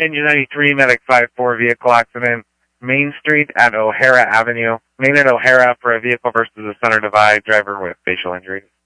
Engine 93, Medic 5-4, vehicle accident, Main Street at O'Hara Avenue. Main at O'Hara for a vehicle versus the center divide, driver with facial injuries.